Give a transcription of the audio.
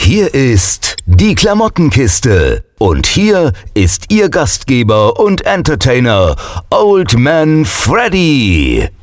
Hier ist die Klamottenkiste. Und hier ist Ihr Gastgeber und Entertainer, Old Man Freddy.